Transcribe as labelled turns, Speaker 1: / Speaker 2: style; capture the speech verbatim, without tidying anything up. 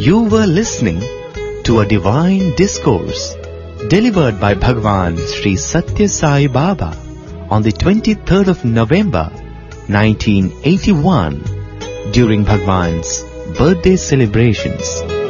Speaker 1: You were listening to a divine discourse delivered by Bhagwan Sri Satya Sai Baba on the twenty-third of November nineteen eighty-one during Bhagwan's birthday celebrations.